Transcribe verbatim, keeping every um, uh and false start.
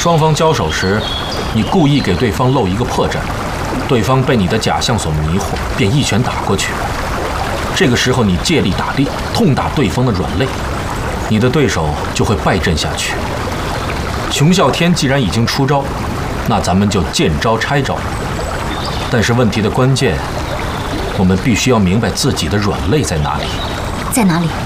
双方交手时，你故意给对方露一个破绽，对方被你的假象所迷惑，便一拳打过去。这个时候你借力打力，痛打对方的软肋，你的对手就会败阵下去。熊啸天既然已经出招，那咱们就见招拆招。但是问题的关键，我们必须要明白自己的软肋在哪里。 在哪里？